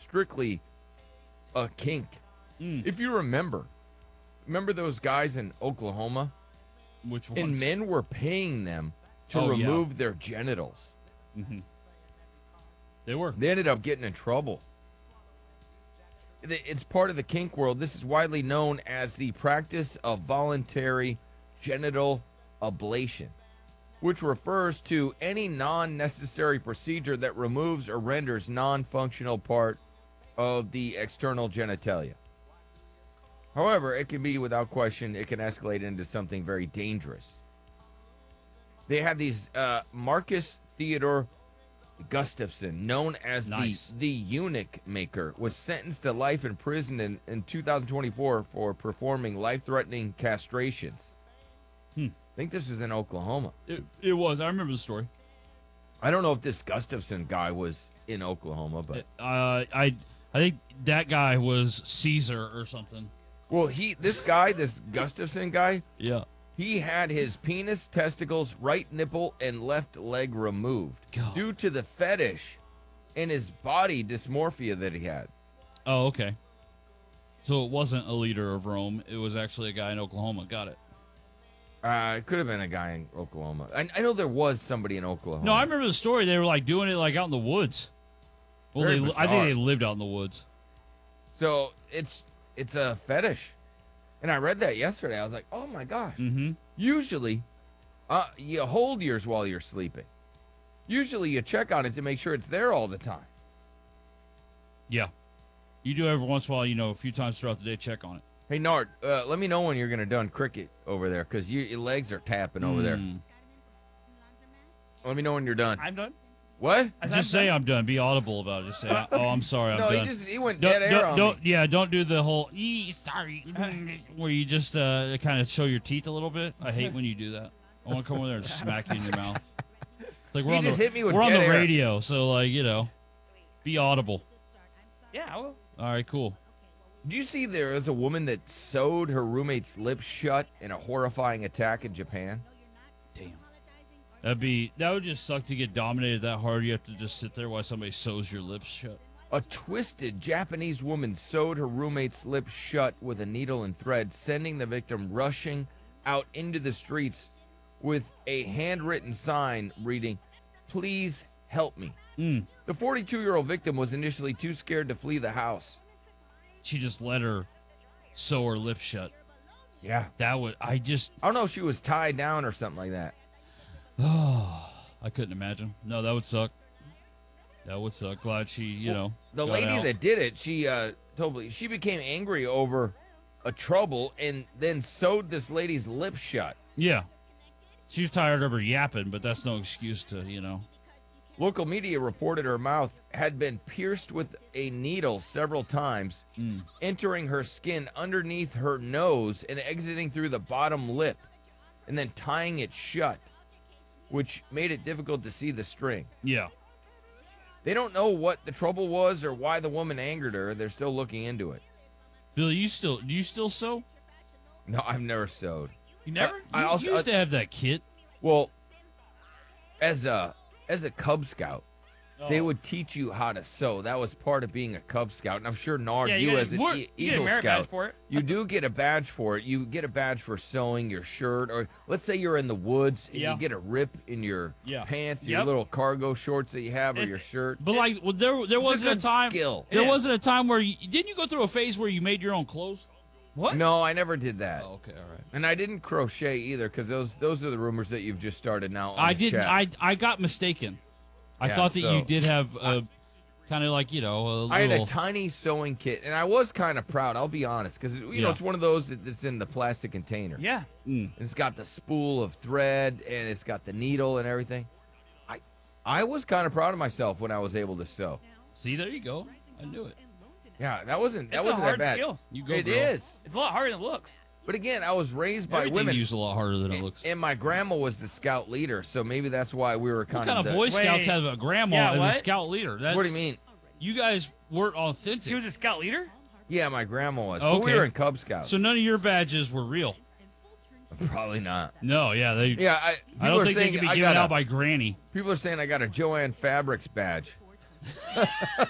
strictly a kink. If you remember those guys in Oklahoma? Which ones? And men were paying them to remove their genitals. Mm-hmm. They were. They ended up getting in trouble. It's part of the kink world. This is widely known as the practice of voluntary genital ablation, which refers to any non-necessary procedure that removes or renders non-functional part of the external genitalia. However, it can be, without question, it can escalate into something very dangerous. They had these, Marcus Theodore Gustafson, known as the eunuch maker, was sentenced to life in prison in 2024 for performing life-threatening castrations. I think this was in Oklahoma. It was. I remember the story. I don't know if this Gustafson guy was in Oklahoma, but I think that guy was Caesar or something. well, this Gustafson guy, Yeah. he had his penis, testicles, right nipple, and left leg removed due to the fetish and his body dysmorphia that he had. Oh, okay. So it wasn't a leader of Rome. It was actually a guy in Oklahoma. Got it. It could have been a guy in Oklahoma. I know there was somebody in Oklahoma. No, I remember the story. They were like doing it like out in the woods. Well, Very I think bizarre. they lived out in the woods. So it's a fetish. And I read that yesterday. I was like, oh my gosh. Mm-hmm. Usually, you hold yours while you're sleeping. Usually you check on it to make sure it's there all the time. Yeah. You do every once in a while, a few times throughout the day, check on it. Hey, Nard, let me know when you're going to done cricket over there, because your legs are tapping over there. Let me know when you're done. I'm done. What? Just say I'm done. Be audible about it. Just say, oh, I'm sorry, I'm no, done. he went dead air on me. Don't do the whole, sorry, where you just kind of show your teeth a little bit. I hate when you do that. I want to come over there and smack you in your mouth. It's like You just hit me with we're on dead the air. radio, so be audible. Yeah, I will. All right, cool. Do you see there is a woman that sewed her roommate's lips shut in a horrifying attack in Japan? Damn. That would just suck to get dominated that hard. You have to just sit there while somebody sews your lips shut. A twisted Japanese woman sewed her roommate's lips shut with a needle and thread, sending the victim rushing out into the streets with a handwritten sign reading, "Please help me." The 42-year-old victim was initially too scared to flee the house. She just let her sew her lips shut. Yeah. I don't know if she was tied down or something like that. Oh, I couldn't imagine. No, that would suck. That would suck. Glad she, The got lady out. that did it, she became angry over a trouble and then sewed this lady's lips shut. Yeah. She was tired of her yapping, but that's no excuse to, Local media reported her mouth had been pierced with a needle several times, entering her skin underneath her nose and exiting through the bottom lip, and then tying it shut, which made it difficult to see the string. Yeah. They don't know what the trouble was or why the woman angered her. They're still looking into it. Bill, do you still sew? No, I've never sewed. You never? You used to have that kit. Well, as a Cub Scout, they Oh. would teach you how to sew. That was part of being a Cub Scout. And I'm sure, Nard, Yeah, you you as an get a Eagle merit Scout, badge for it. you do get a badge for it. You get a badge for sewing your shirt. Or let's say you're in the woods and Yeah. you get a rip in your Yeah. pants, your Yep. little cargo shorts that you have, or It's- your shirt. But there It's a wasn't a good time. skill. There It is. wasn't a time where didn't you go through a phase where you made your own clothes? What? No, I never did that. Oh, okay, all right. And I didn't crochet either, because those are the rumors that you've just started now. On I the didn't. chat. I got mistaken. I Yeah, thought that you so- did have a kind of like a little. I had a tiny sewing kit, and I was kind of proud. I'll be honest, because Yeah. it's one of those that's in the plastic container. Yeah. It's got the spool of thread, and it's got the needle and everything. I was kind of proud of myself when I was able to sew. See, there you go. I knew it. Yeah, that wasn't It's a that hard bad. skill. You go, It girl. is. It's a lot harder than it looks. But again, I was raised by Everything women, used a lot harder than it looks. and my grandma was the scout leader, so maybe that's why we were What kind kind of of. Boy Scouts Wait. have a grandma Yeah, as a what? scout leader? What do you mean? You guys weren't authentic. She was a scout leader? Yeah, my grandma was. But we Okay. were in Cub Scouts. So none of your badges were real. Probably not. No, yeah, they. Yeah, I people don't are think they saying could be I given got out by Granny. people are saying I got a Joanne Fabrics badge.